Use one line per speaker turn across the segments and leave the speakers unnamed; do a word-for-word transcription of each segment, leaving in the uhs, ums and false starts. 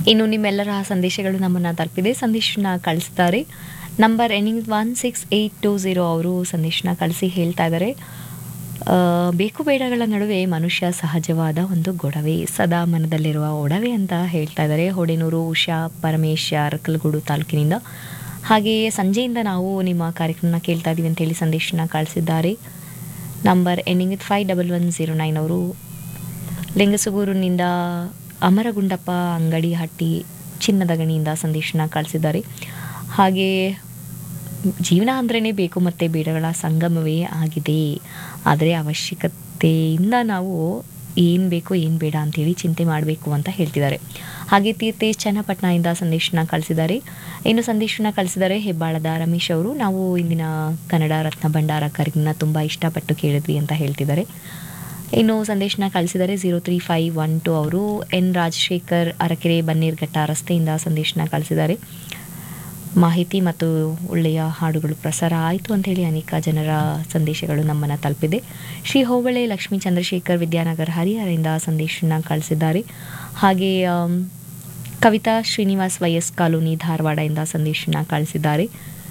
ಇನ್ನು ನಿಮ್ಮೆಲ್ಲರ ಸಂದೇಶಗಳು ನಮ್ಮನ್ನು ತಲುಪಿದೆ. ಸಂದೇಶನ ಕಳಿಸ್ತಾರೆ. Number ending one six eight two zero ಅವರು ಸಂದೇಶನ ಕಳಿಸಿ ಹೇಳ್ತಾ ಇದ್ದಾರೆ, ಬೇಕು ಬೇಡಗಳ ನಡುವೆ ಮನುಷ್ಯ ಸಹಜವಾದ ಒಂದು ಗೊಡವೆ, ಸದಾ ಮನದಲ್ಲಿರುವ ಒಡವೆ ಅಂತ ಹೇಳ್ತಾ ಇದ್ದಾರೆ. ಹೊಡೆನೂರು ಉಷಾ ಪರಮೇಶ್ ಅರಕಲಗೂಡು ತಾಲೂಕಿನಿಂದ. ಹಾಗೆಯೇ ಸಂಜೆಯಿಂದ ನಾವು ನಿಮ್ಮ ಕಾರ್ಯಕ್ರಮನ ಕೇಳ್ತಾ ಇದ್ದೀವಿ ಅಂತೇಳಿ ಸಂದೇಶನ ಕಳಿಸಿದ್ದಾರೆ. Number ending with five double one zero nine ಅವರು ಲಿಂಗಸುಗೂರಿನಿಂದ ಅಮರಗುಂಡಪ್ಪ ಅಂಗಡಿ ಹಟ್ಟಿ ಚಿನ್ನದ ಗಣಿಯಿಂದ ಸಂದೇಶನ ಕಳಿಸಿದ್ದಾರೆ. ಹಾಗೆ ಜೀವನ ಅಂದ್ರೇ ಬೇಕು ಮತ್ತು ಬೇಡಗಳ ಸಂಗಮವೇ ಆಗಿದೆ, ಆದರೆ ಅವಶ್ಯಕತೆಯಿಂದ ನಾವು ಏನು ಬೇಕು ಏನು ಬೇಡ ಅಂಥೇಳಿ ಚಿಂತೆ ಮಾಡಬೇಕು ಅಂತ ಹೇಳ್ತಿದ್ದಾರೆ. ಹಾಗೆ ತೀರ್ಥೇಶ್ ಚನ್ನಪಟ್ಟಣದಿಂದ ಸಂದೇಶನ ಕಳಿಸಿದ್ದಾರೆ. ಇನ್ನು ಸಂದೇಶನ ಕಳಿಸಿದ್ದಾರೆ ಹೆಬ್ಬಾಳದ ರಮೇಶ್ ಅವರು, ನಾವು ಇಂದಿನ ಕನ್ನಡ ರತ್ನ ಭಂಡಾರ ಕಾರ್ಯಕ್ರಮನ ತುಂಬ ಇಷ್ಟಪಟ್ಟು ಕೇಳಿದ್ವಿ ಅಂತ ಹೇಳ್ತಿದ್ದಾರೆ. ಇನ್ನು ಸಂದೇಶನ ಕಳಿಸಿದ್ದಾರೆ zero three five one to ಅವರು ಎನ್ ರಾಜಶೇಖರ್ ಅರಕೆರೆ ಬನ್ನೇರ್ಘಟ್ಟ ರಸ್ತೆಯಿಂದ ಸಂದೇಶನ ಕಳಿಸಿದ್ದಾರೆ. ಮಾಹಿತಿ ಮತ್ತು ಒಳ್ಳೆಯ ಹಾಡುಗಳು ಪ್ರಸಾರ ಆಯಿತು ಅಂಥೇಳಿ ಅನೇಕ ಜನರ ಸಂದೇಶಗಳು ನಮ್ಮನ್ನು ತಲುಪಿದೆ. ಶ್ರೀ ಹೋಬಳೆ ಲಕ್ಷ್ಮೀ ಚಂದ್ರಶೇಖರ್ ವಿದ್ಯಾನಗರ ಹರಿಹರದಿಂದ ಸಂದೇಶನ ಕಳಿಸಿದ್ದಾರೆ. ಹಾಗೆ ಕವಿತಾ ಶ್ರೀನಿವಾಸ್ ವೈಎಸ್ ಕಾಲೋನಿ ಧಾರವಾಡದಿಂದ ಸಂದೇಶನ ಕಳಿಸಿದ್ದಾರೆ.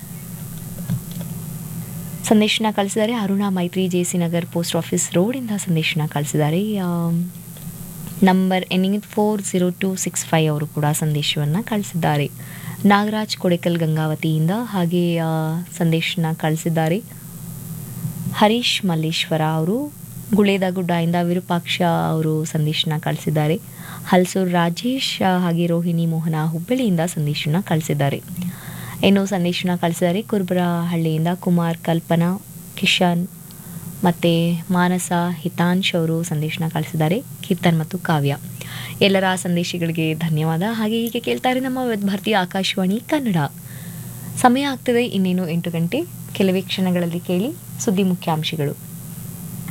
ಸಂದೇಶನ ಕಳಿಸಿದ್ದಾರೆ ಅರುಣಾ ಮೈತ್ರಿ J C Nagar post office ರೋಡಿಂದ ಸಂದೇಶನ ಕಳಿಸಿದ್ದಾರೆ. Number ending four zero to six five ಅವರು ಕೂಡ ಸಂದೇಶವನ್ನು ಕಳಿಸಿದ್ದಾರೆ. ನಾಗರಾಜ್ ಕೊಡೆಕಲ್ ಗಂಗಾವತಿಯಿಂದ ಹಾಗೆ ಸಂದೇಶನ ಕಳಿಸಿದ್ದಾರೆ. ಹರೀಶ್ ಮಲ್ಲೇಶ್ವರ ಅವರು ಗುಳೇದಗುಡ್ಡದಿಂದ ವಿರೂಪಾಕ್ಷ ಅವರು ಸಂದೇಶನ ಕಳಿಸಿದ್ದಾರೆ. ಹಲ್ಸೂರ್ ರಾಜೇಶ್ ಹಾಗೆ ರೋಹಿಣಿ ಮೋಹನ ಹುಬ್ಬಳ್ಳಿಯಿಂದ ಸಂದೇಶನ ಕಳಿಸಿದ್ದಾರೆ. ಇನ್ನು ಸಂದೇಶನ ಕಳಿಸಿದ್ದಾರೆ ಕುರ್ಬರಹಳ್ಳಿಯಿಂದ ಕುಮಾರ್, ಕಲ್ಪನಾ, ಕಿಶನ್ ಮತ್ತು ಮಾನಸ, ಹಿತಾಂಶ್ ಅವರು ಸಂದೇಶನ ಕಳಿಸಿದ್ದಾರೆ. ಕೀರ್ತನ್ ಮತ್ತು ಕಾವ್ಯ, ಎಲ್ಲರ ಸಂದೇಶಗಳಿಗೆ ಧನ್ಯವಾದ. ಹಾಗೆ ಹೀಗೆ ಕೇಳ್ತಾರೆ ನಮ್ಮ ಭಾರತೀಯ ಆಕಾಶವಾಣಿ ಕನ್ನಡ. ಸಮಯ ಆಗ್ತದೆ ಇನ್ನೇನು ಎಂಟು ಗಂಟೆ. ಕೆಲವೇ ಕ್ಷಣಗಳಲ್ಲಿ ಕೇಳಿ ಸುದ್ದಿ ಮುಖ್ಯಾಂಶಗಳು.